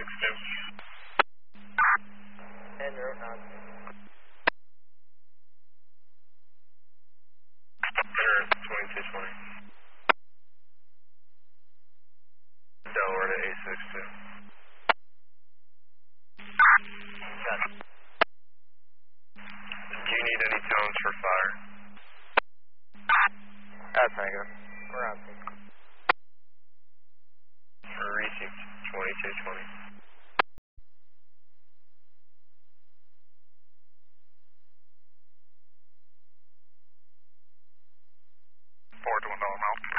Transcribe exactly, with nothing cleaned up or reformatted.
six two. En route now. Enter twenty-two twenty. Delaware to eight six two. Got it. Do you need any tones for fire? That's negative. We're on six. Received twenty-two twenty. Four to one dollar mile.